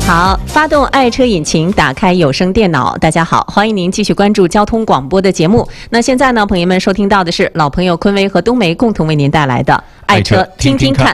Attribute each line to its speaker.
Speaker 1: 好，发动爱车引擎，打开有声电脑。大家好，欢迎您继续关注交通广播的节目。那现在呢，朋友们收听到的是老朋友昆威和冬梅共同为您带来的爱车听听看。